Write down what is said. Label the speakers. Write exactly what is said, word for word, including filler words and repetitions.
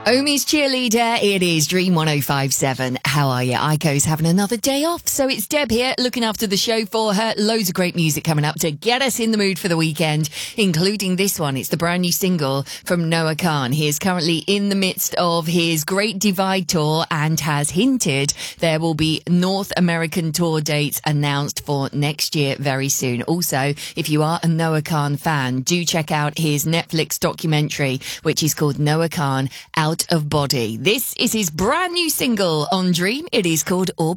Speaker 1: Omi's cheerleader, it is Dream one oh five seven. How are you? Aiko's having another day off, so it's Deb here looking after the show for her. Loads of great music coming up to get us in the mood for the weekend, including this one. It's the brand new single from Noah Kahan. He is currently in the midst of his Great Divide tour and has hinted there will be North American tour dates announced for next year very soon. Also, if you are a Noah Kahan fan, do check out his Netflix documentary, which is called Noah Kahan Out of Body. This is his brand new single on Dream. It is called Orbit.